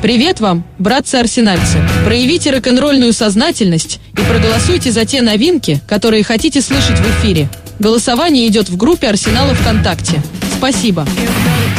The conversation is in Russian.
Привет вам, братцы-арсенальцы. Проявите рок-н-ролльную сознательность и проголосуйте за те новинки, которые хотите слышать в эфире. Голосование идет в группе Арсенала ВКонтакте. Спасибо.